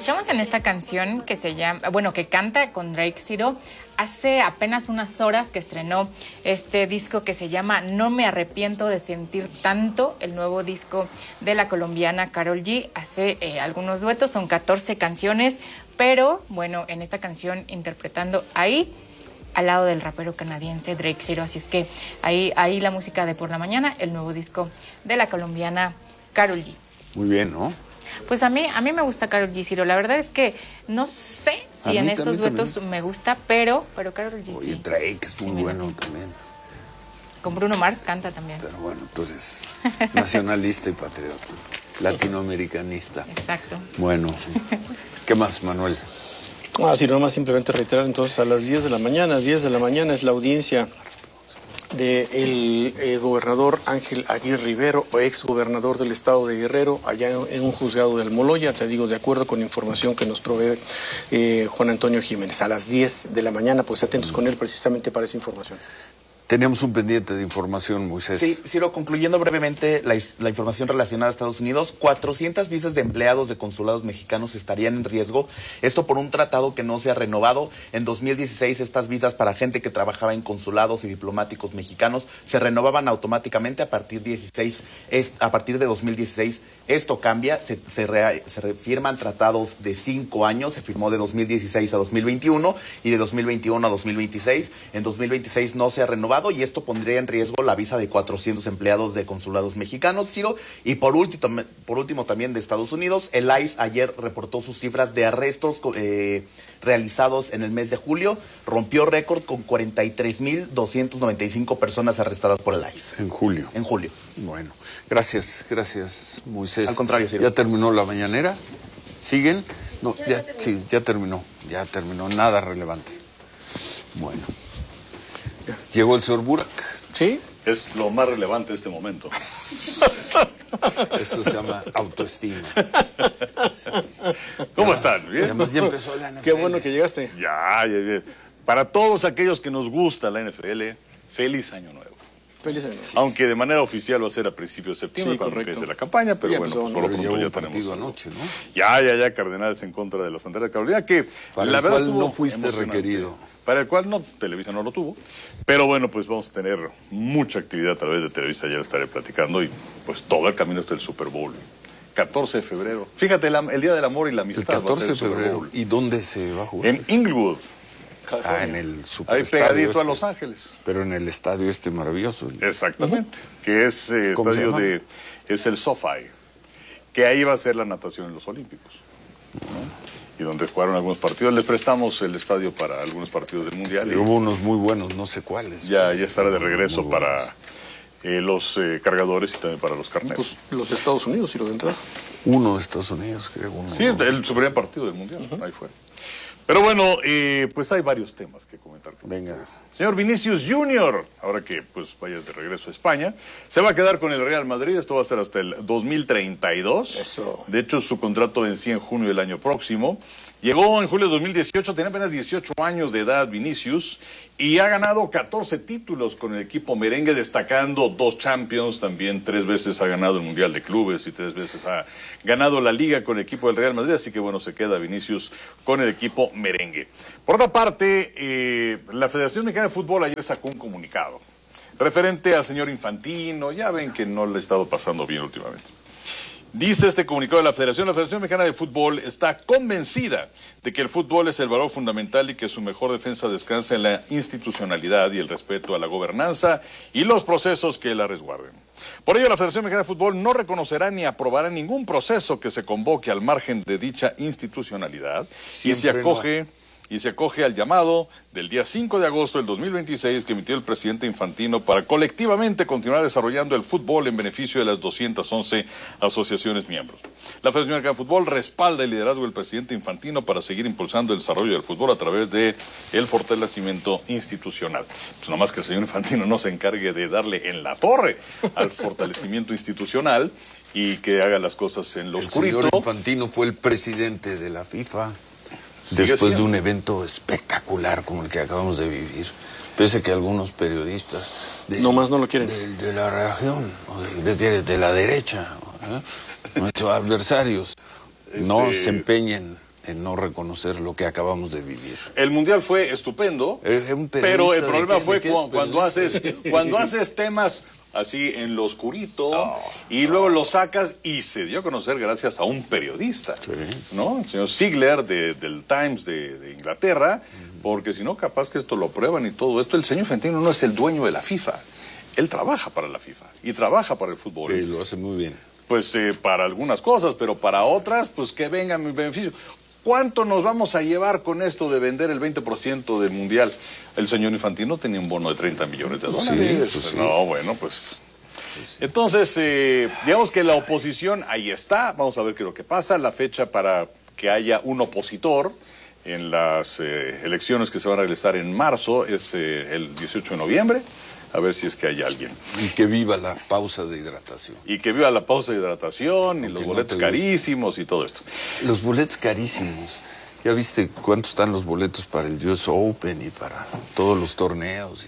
escuchamos en esta canción que se llama, bueno, que canta con Drake Ciro, hace apenas unas horas que estrenó este disco que se llama No me arrepiento de sentir tanto, el nuevo disco de la colombiana Karol G. Hace algunos duetos, son 14 canciones, pero bueno, en esta canción interpretando ahí al lado del rapero canadiense Drake Ciro, así es que ahí la música de Por la Mañana, el nuevo disco de la colombiana Karol G. Muy bien, ¿no? Pues a mí me gusta Karol G, Ciro. La verdad es que no sé si en estos duetos me gusta, pero Karol G. Oye, sí. Drake es muy bueno también. Con Bruno Mars canta también. Pero bueno, entonces, nacionalista y patriota, latinoamericanista. Exacto. Bueno, ¿qué más, Manuel? Sí, nomás simplemente reiterar entonces a las 10 de la mañana. 10 de la mañana es la audiencia del gobernador Ángel Aguirre Rivero, ex gobernador del estado de Guerrero, allá en un juzgado de Almoloya, te digo, de acuerdo con información que nos provee Juan Antonio Jiménez. A las 10 de la mañana, pues atentos con él precisamente para esa información. Teníamos un pendiente de información, Moisés. Sí, Ciro, concluyendo brevemente la información relacionada a Estados Unidos, 400 visas de empleados de consulados mexicanos estarían en riesgo, esto por un tratado que no se ha renovado. En 2016 estas visas para gente que trabajaba en consulados y diplomáticos mexicanos se renovaban automáticamente a partir de 2016. Esto cambia, se firman tratados de 5 años, se firmó de 2016 a 2021 y de 2021 a 2026. En 2026 no se ha renovado y esto pondría en riesgo la visa de 400 empleados de consulados mexicanos, Ciro. Y por último también de Estados Unidos, el ICE ayer reportó sus cifras de arrestos realizados en el mes de julio, rompió récord con 43,295 personas arrestadas por el ICE. En julio. En julio. Bueno, gracias, Moisés. Al contrario, Ciro. ¿Ya terminó la mañanera? ¿Siguen? No, ya terminó, nada relevante. Bueno. Llegó el señor Burak. ¿Sí? Es lo más relevante de este momento. Eso se llama autoestima. ¿Cómo están? ¿Bien? Además ya empezó la NFL. Qué bueno que llegaste. Ya. Para todos aquellos que nos gusta la NFL, feliz año nuevo. Feliz año. Sí. Aunque de manera oficial va a ser a principios de septiembre, cuando empiece la campaña, pero bueno, pues por lo pronto ya partido tenemos anoche, ¿no? Ya, Cardenales en contra de los Panteras de Carolina, que para la el verdad cual no fuiste requerido. Para el cual no, Televisa no lo tuvo. Pero bueno, pues vamos a tener mucha actividad a través de Televisa, ya lo estaré platicando, y pues todo el camino hasta el Super Bowl. 14 de febrero. Fíjate, el Día del Amor y la Amistad. El 14 de febrero. ¿Y dónde se va a jugar? En Inglewood. En el super ahí pegadito a Los Ángeles. Pero en el estadio maravilloso. Exactamente. Que es estadio es el SoFi. Que ahí va a ser la natación en los Olímpicos. Y donde jugaron algunos partidos. Les prestamos el estadio para algunos partidos del Mundial. Y hubo unos muy buenos, no sé cuáles. Ya estará de regreso para los cargadores y también para los carneros. Pues los Estados Unidos, y lo de entrada. Uno de Estados Unidos, creo. Sí, el primer partido del Mundial. Ahí fue. Pero bueno, pues hay varios temas que comentar. Venga. Señor Vinicius Junior, ahora que pues vayas de regreso a España, se va a quedar con el Real Madrid. Esto va a ser hasta el 2032. Eso. De hecho, su contrato vencía en junio del año próximo. Llegó en julio de 2018, tenía apenas 18 años de edad Vinicius, y ha ganado 14 títulos con el equipo merengue, destacando 2 Champions, también 3 veces ha ganado el Mundial de Clubes y 3 veces ha ganado la Liga con el equipo del Real Madrid, así que bueno, se queda Vinicius con el equipo merengue. Por otra parte, la Federación Mexicana de Fútbol ayer sacó un comunicado referente al señor Infantino. Ya ven que no le ha estado pasando bien últimamente. Dice este comunicado de la Federación Mexicana de Fútbol está convencida de que el fútbol es el valor fundamental y que su mejor defensa descansa en la institucionalidad y el respeto a la gobernanza y los procesos que la resguarden. Por ello, la Federación Mexicana de Fútbol no reconocerá ni aprobará ningún proceso que se convoque al margen de dicha institucionalidad y se acoge al llamado del día 5 de agosto del 2026 que emitió el presidente Infantino para colectivamente continuar desarrollando el fútbol en beneficio de las 211 asociaciones miembros. La Federación Mexicana de Fútbol respalda el liderazgo del presidente Infantino para seguir impulsando el desarrollo del fútbol a través de el fortalecimiento institucional. Pues nomás que el señor Infantino no se encargue de darle en la torre al fortalecimiento institucional y que haga las cosas en lo oscurito. El señor Infantino fue el presidente de la FIFA. Después de un evento espectacular como el que acabamos de vivir, pese que algunos periodistas nomás no lo quieren de la región, de la derecha, nuestros adversarios no se empeñen en no reconocer lo que acabamos de vivir. El Mundial fue estupendo, Un pero periodista el de problema qué- fue de qué es cuando haces temas así en lo oscurito y luego lo sacas y se dio a conocer gracias a un periodista, ¿no? El señor Ziegler del Times de Inglaterra, porque si no, capaz que esto lo prueban y todo esto. El señor Infantino no es el dueño de la FIFA, él trabaja para la FIFA y trabaja para el fútbol. Sí, lo hace muy bien. Pues para algunas cosas, pero para otras, pues que vengan mis beneficios. ¿Cuánto nos vamos a llevar con esto de vender el 20% del Mundial? El señor Infantino tenía un bono de 30 millones de dólares. pues sí. No, bueno, pues... Entonces, digamos que la oposición ahí está. Vamos a ver qué es lo que pasa. La fecha para que haya un opositor en las elecciones que se van a realizar en marzo es el 18 de noviembre. A ver si es que hay alguien. Y que viva la pausa de hidratación. Y que viva la pausa de hidratación y Aunque los no boletos te guste. carísimos y todo esto. Los boletos carísimos. ¿Ya viste cuánto están los boletos para el US Open y para todos los torneos?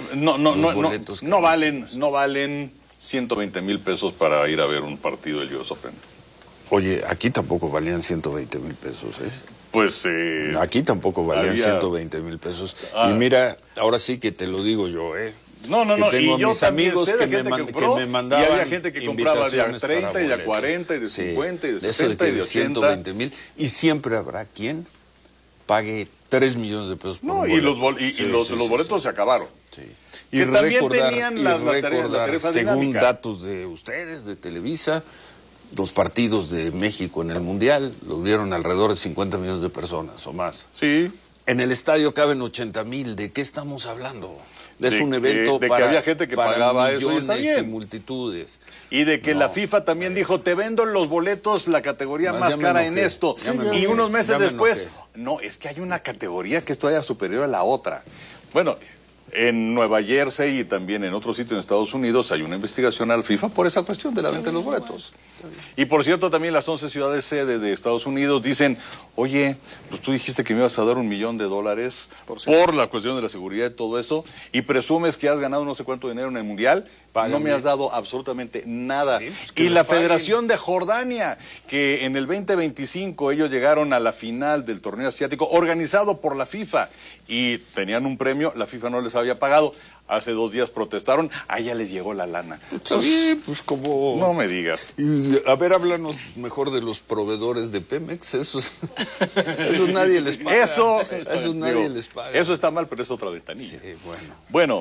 No valen 120,000 pesos para ir a ver un partido del US Open. Oye, aquí tampoco valían 120,000 pesos, ¿eh? Pues Aquí tampoco valían había- 120,000 pesos. Ah. Y mira, ahora sí que te lo digo yo, ¿eh? No, Que tengo y yo mis también amigos sé de que gente me, que compró, que me mandaban y había gente que compraba de a invitaciones 30 para y de a boletos. 40 y de Sí, 50 y de eso 60 y de 80. 120,000. Y siempre habrá quien pague 3 millones de pesos por No, un y boleto. los boletos se acabaron. Sí. Que también tenían la tarifa según dinámica. datos de ustedes, de Televisa, los partidos de México en el Mundial lo vieron alrededor de 50 millones de personas o más. Sí. En el estadio caben 80,000. ¿De qué estamos hablando? Es De un que- evento de que para, había gente que para pagaba eso y está millones y bien. multitudes. Y de que la FIFA también dijo, te vendo los boletos, la categoría Más más ya me cara enojé. en esto. Ya me Y enojé. unos meses Ya me después, enojé. no, es que hay una categoría que es todavía superior a la otra. Bueno, en Nueva Jersey y también en otro sitio en Estados Unidos hay una investigación al FIFA por esa cuestión de la venta de los boletos. Y por cierto, también las 11 ciudades sede de Estados Unidos dicen, oye, pues tú dijiste que me ibas a dar $1 millón por la cuestión de la seguridad y todo eso, y presumes que has ganado no sé cuánto dinero en el Mundial, no me has dado absolutamente nada. pues que Y les la paguen. Federación de Jordania, que en el 2025 ellos llegaron a la final del torneo asiático organizado por la FIFA y tenían un premio, la FIFA no les había pagado. Hace 2 días protestaron, ya les llegó la lana. Sí, pues como... No me digas. Y, a ver, háblanos mejor de los proveedores de Pemex. Eso nadie les paga. Eso nadie digo, les paga. Eso está mal, pero es otra ventanilla. Sí, bueno. Bueno,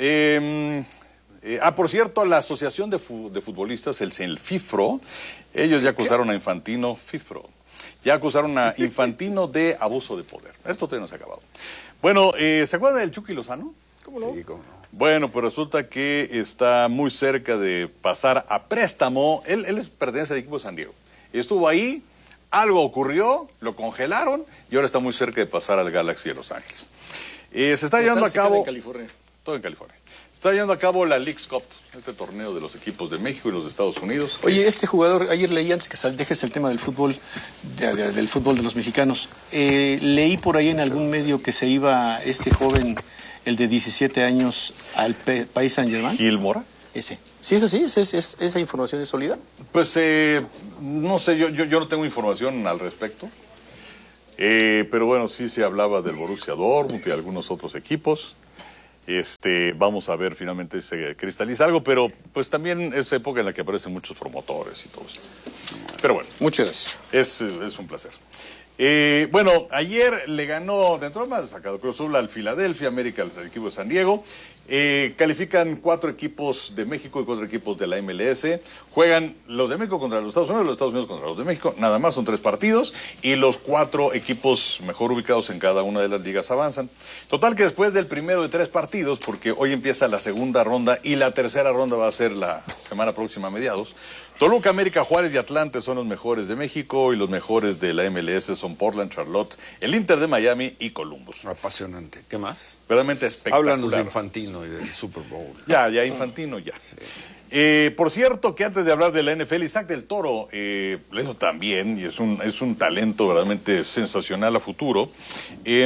por cierto, la Asociación de Futbolistas, el FIFRO, ellos ya acusaron a Infantino, ya acusaron a Infantino de abuso de poder. Esto todavía no se ha acabado. Bueno, ¿se acuerdan del Chucky Lozano? ¿Cómo no? Sí, cómo no. Bueno, pues resulta que está muy cerca de pasar a préstamo. Él pertenece al equipo de San Diego. Estuvo ahí, algo ocurrió, lo congelaron y ahora está muy cerca de pasar al Galaxy de Los Ángeles. Se está llevando a cabo... en California. Todo en California. Se está llevando a cabo la Leagues Cup, este torneo de los equipos de México y los de Estados Unidos. Oye, este jugador, ayer leí, antes que dejes el tema del fútbol, del fútbol de los mexicanos, leí por ahí en algún medio que se iba este joven, el de 17 años, al Paris Saint-Germain. Gil Mora. Ese. ¿Sí es así? ¿Esa información es sólida? Pues no sé, yo no tengo información al respecto. Pero bueno, sí se hablaba del Borussia Dortmund y algunos otros equipos. Vamos a ver finalmente se cristaliza algo, pero pues también es época en la que aparecen muchos promotores y todo eso. Pero bueno, Muchas gracias. es un placer. Bueno, ayer le ganó, dentro de más sacado Cruz Azul al Philadelphia América, al equipo de San Diego. Califican 4 equipos de México y 4 equipos de la MLS. Juegan los de México contra los Estados Unidos, los Estados Unidos contra los de México. Nada más son 3 partidos y los 4 equipos mejor ubicados en cada una de las ligas avanzan. Total que después del primero de 3 partidos, porque hoy empieza la segunda ronda y la tercera ronda va a ser la semana próxima a mediados. Toluca, América, Juárez y Atlante son los mejores de México y los mejores de la MLS son Portland, Charlotte, el Inter de Miami y Columbus. Apasionante. ¿Qué más? Realmente espectacular. Háblanos de Infantino y del Super Bowl. Ya Infantino, ya. Por cierto, que antes de hablar de la NFL, Isaac del Toro, le hizo también, y es un talento verdaderamente sensacional a futuro.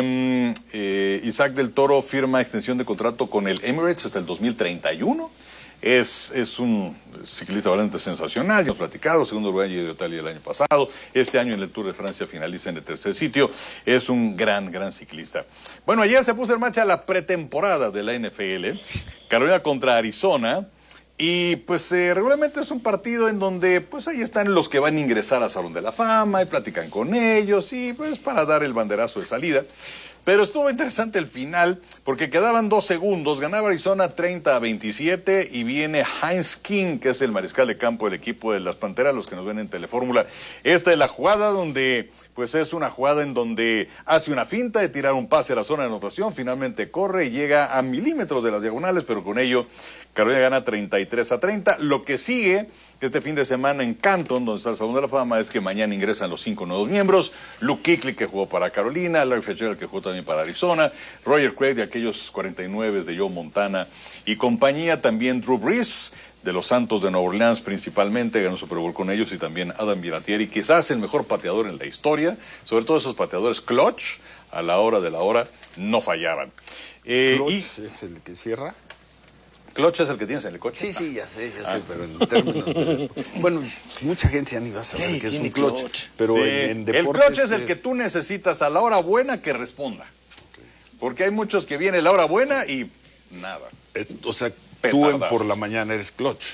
Isaac del Toro firma extensión de contrato con el Emirates hasta el 2031. Es un ciclista bastante sensacional, ya hemos platicado, segundo lugar en Italia el año pasado, este año en el Tour de Francia finaliza en el tercer sitio, es un gran ciclista. Bueno, ayer se puso en marcha la pretemporada de la NFL, Carolina contra Arizona, y pues regularmente es un partido en donde pues ahí están los que van a ingresar a Salón de la Fama y platican con ellos y pues para dar el banderazo de salida. Pero estuvo interesante el final, porque quedaban 2 segundos, ganaba Arizona 30-27 y viene Heinz King, que es el mariscal de campo del equipo de las Panteras, los que nos ven en Telefórmula. Esta es la jugada donde, pues es una jugada en donde hace una finta de tirar un pase a la zona de anotación, finalmente corre y llega a milímetros de las diagonales, pero con ello Carolina gana 33-30. Lo que sigue este fin de semana en Canton, donde está el Salón de la Fama, es que mañana ingresan los 5 nuevos miembros. Luke Kuechly, que jugó para Carolina, Larry Fitzgerald, que jugó también para Arizona, Roger Craig, de aquellos 49 de Joe Montana y compañía, también Drew Brees, de los Santos de Nueva Orleans principalmente, ganó Super Bowl con ellos, y también Adam Vinatieri, quizás el mejor pateador en la historia, sobre todo esos pateadores clutch, a la hora de la hora, no fallaban. ¿Clutch es el que cierra? ¿Clutch es el que tienes en el coche? Sí, ya sé, pero en términos bueno, mucha gente ya ni va a saber que es un clutch. Pero sí, en deportes... El clutch es el que tú necesitas a la hora buena que responda. Porque hay muchos que viene la hora buena y nada. O sea, tú por la mañana eres clutch.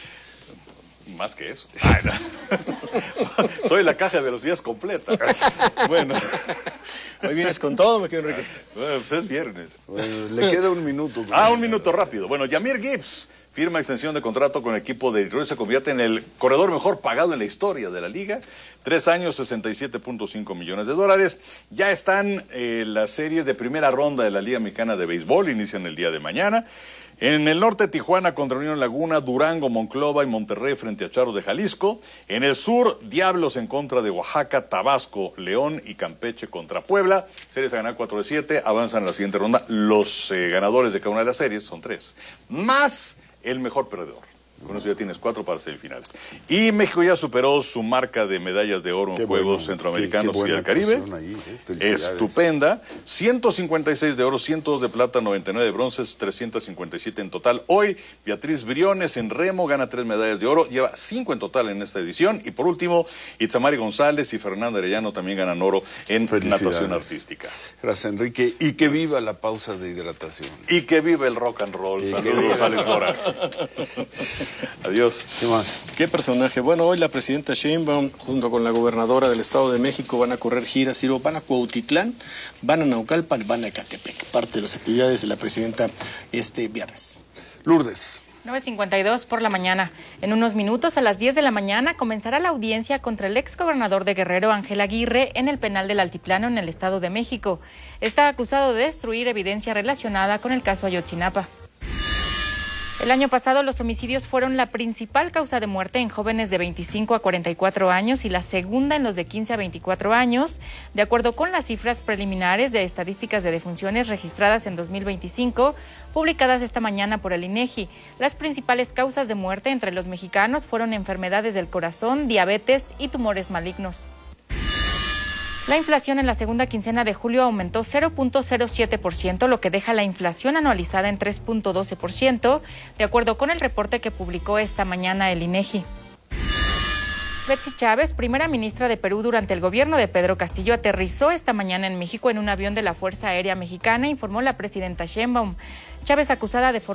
Más que eso. Ay, no. Soy la caja de velocidades completa. Bueno. Hoy vienes con todo, me quedo Enrique. Bueno, pues es viernes. Bueno, le queda un minuto. Un minuto rápido. Bueno, Jahmyr Gibbs firma extensión de contrato con el equipo de Detroit, se convierte en el corredor mejor pagado en la historia de la liga. 3 años, $67.5 millones. Ya están las series de primera ronda de la Liga Mexicana de Béisbol, inician el día de mañana. En el norte, Tijuana contra Unión Laguna, Durango, Monclova y Monterrey frente a Charros de Jalisco. En el sur, Diablos en contra de Oaxaca, Tabasco, León y Campeche contra Puebla. Series a ganar 4-7, avanzan a la siguiente ronda. Los ganadores de cada una de las series son 3, más el mejor perdedor. Con eso ya tienes 4 para semifinales. Y México ya superó su marca de medallas de oro en Juegos Centroamericanos y del Caribe. Ahí, estupenda. 156 de oro, 102 de plata, 99 de bronces, 357 en total. Hoy, Beatriz Briones en remo gana 3 medallas de oro, lleva 5 en total en esta edición. Y por último, Itzamari González y Fernanda Arellano también ganan oro en natación artística. Gracias, Enrique. Y que viva la pausa de hidratación. Y que viva el rock and roll. Saludos, Alex Lora. Adiós. ¿Qué más? ¿Qué personaje? Bueno, hoy la presidenta Sheinbaum junto con la gobernadora del Estado de México van a correr giras, van a Cuautitlán, van a Naucalpan, van a Ecatepec. Parte de las actividades de la presidenta este viernes. Lourdes. 9:52 por la mañana. En unos minutos, a las 10 de la mañana, comenzará la audiencia contra el exgobernador de Guerrero, Ángel Aguirre, en el penal del Altiplano, en el Estado de México. Está acusado de destruir evidencia relacionada con el caso Ayotzinapa. El año pasado, los homicidios fueron la principal causa de muerte en jóvenes de 25 a 44 años y la segunda en los de 15 a 24 años, de acuerdo con las cifras preliminares de estadísticas de defunciones registradas en 2025, publicadas esta mañana por el INEGI. Las principales causas de muerte entre los mexicanos fueron enfermedades del corazón, diabetes y tumores malignos. La inflación en la segunda quincena de julio aumentó 0.07%, lo que deja la inflación anualizada en 3.12%, de acuerdo con el reporte que publicó esta mañana el INEGI. Betsy Chávez, primera ministra de Perú durante el gobierno de Pedro Castillo, aterrizó esta mañana en México en un avión de la Fuerza Aérea Mexicana, informó la presidenta Sheinbaum. Chávez, acusada de